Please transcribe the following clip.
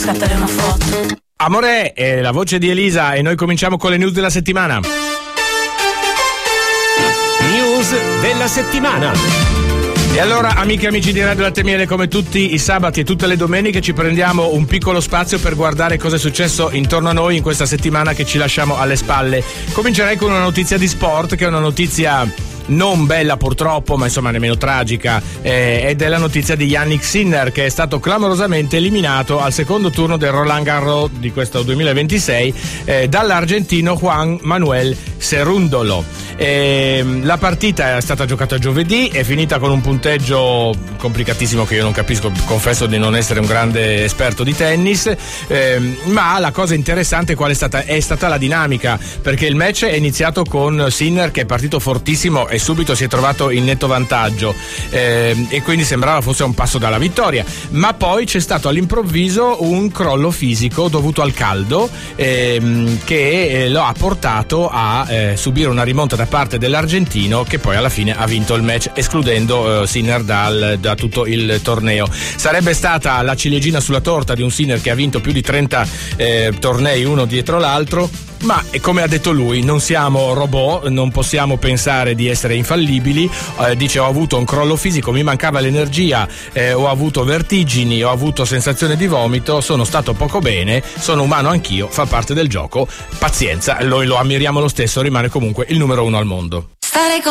scattare una foto. Amore, è la voce di Elisa e noi cominciamo con le news della settimana. News della settimana. E allora, amiche e amici di Radio Latte Miele, come tutti i sabati e tutte le domeniche ci prendiamo un piccolo spazio per guardare cosa è successo intorno a noi in questa settimana che ci lasciamo alle spalle. Comincerei con una notizia di sport, che è una notizia non bella purtroppo, ma insomma nemmeno tragica, ed è la notizia di Jannik Sinner, che è stato clamorosamente eliminato al secondo turno del Roland Garros di questo 2026 dall'argentino Juan Manuel Cerúndolo. La partita è stata giocata giovedì, è finita con un punteggio complicatissimo che io non capisco, confesso di non essere un grande esperto di tennis, ma la cosa interessante qual è stata? È stata la dinamica, perché il match è iniziato con Sinner che è partito fortissimo e subito si è trovato in netto vantaggio, e quindi sembrava fosse un passo dalla vittoria, ma poi c'è stato all'improvviso un crollo fisico dovuto al caldo, che lo ha portato a subire una rimonta da parte dell'argentino, che poi alla fine ha vinto il match, escludendo Sinner da tutto il torneo. Sarebbe stata la ciliegina sulla torta di un Sinner che ha vinto più di 30 tornei uno dietro l'altro, ma come ha detto lui, non siamo robot, non possiamo pensare di essere infallibili. Dice: ho avuto un crollo fisico, mi mancava l'energia, ho avuto vertigini, ho avuto sensazione di vomito, sono stato poco bene, sono umano anch'io, fa parte del gioco, pazienza, lo ammiriamo lo stesso, rimane comunque il numero 1 al mondo. Stare con